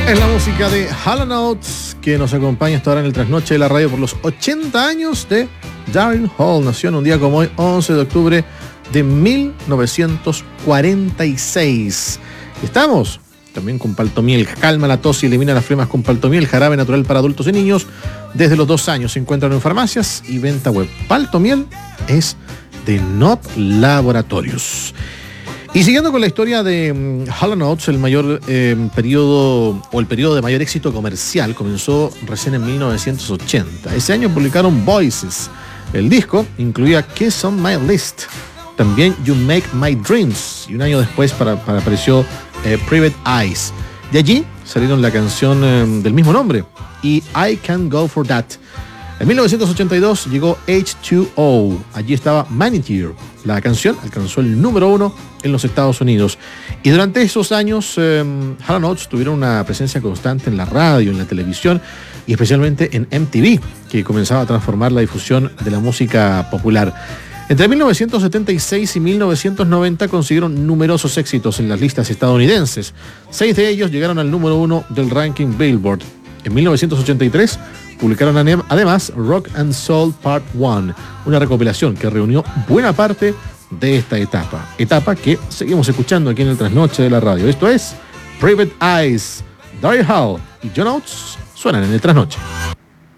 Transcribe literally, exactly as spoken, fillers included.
Es la música de Hall and Oates que nos acompaña hasta ahora en el trasnoche de la radio por los ochenta años de Daryl Hall. Nació en un día como hoy, once de octubre de mil novecientos cuarenta y seis. Estamos también con Paltomiel. Calma la tos y elimina las flemas con Paltomiel, jarabe natural para adultos y niños. Desde los dos años se encuentran en farmacias y venta web. Paltomiel es de Not Laboratorios. Y siguiendo con la historia de um, Hall and Oates, el mayor eh, periodo o el periodo de mayor éxito comercial comenzó recién en mil novecientos ochenta. Ese año publicaron Voices. El disco incluía Kiss on My List, también You Make My Dreams, y un año después para, para apareció eh, Private Eyes. De allí salieron la canción eh, del mismo nombre y I Can Go For That. En mil novecientos ochenta y dos llegó H dos O. Allí estaba Manicure. La canción alcanzó el número uno en los Estados Unidos. Y durante esos años, eh, Hall and Oates tuvieron una presencia constante en la radio, en la televisión y especialmente en M T V, que comenzaba a transformar la difusión de la música popular. Entre mil novecientos setenta y seis y mil novecientos noventa consiguieron numerosos éxitos en las listas estadounidenses. Seis de ellos llegaron al número uno del ranking Billboard. En mil novecientos ochenta y tres publicaron además Rock and Soul Part uno, una recopilación que reunió buena parte de esta etapa, etapa que seguimos escuchando aquí en el trasnoche de la radio. Esto es Private Eyes. Daryl Hall y John Oates suenan en el trasnoche.